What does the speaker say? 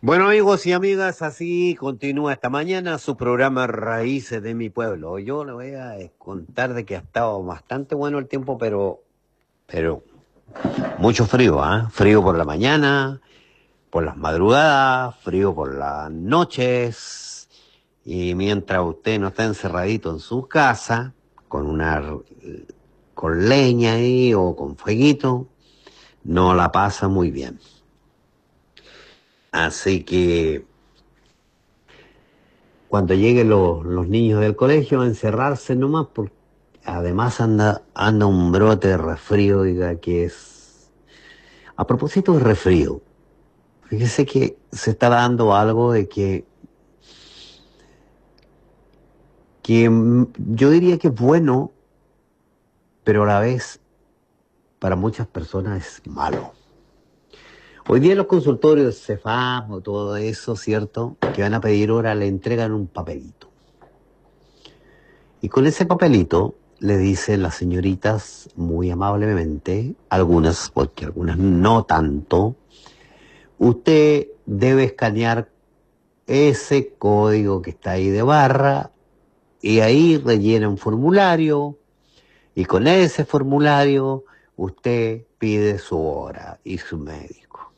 Bueno, amigos y amigas, así continúa esta mañana su programa Raíces de mi Pueblo. Yo le voy a contar de que ha estado bastante bueno el tiempo, pero mucho frío, ¿ah? Frío por la mañana, por las madrugadas, frío por las noches. Y mientras usted no está encerradito en su casa, con con leña ahí o con fueguito, no la pasa muy bien. Así que cuando lleguen los niños del colegio a encerrarse nomás, porque además anda un brote de resfrío, diga que es... A propósito de resfrío, fíjese que se está dando algo de que yo diría que es bueno, pero a la vez para muchas personas es malo. Hoy día en los consultorios Cefam o todo eso, ¿cierto? Que van a pedir hora, le entregan un papelito. Y con ese papelito le dicen las señoritas muy amablemente, algunas, porque algunas no tanto, usted debe escanear ese código que está ahí de barra y ahí rellena un formulario y con ese formulario usted pide su hora y su médico.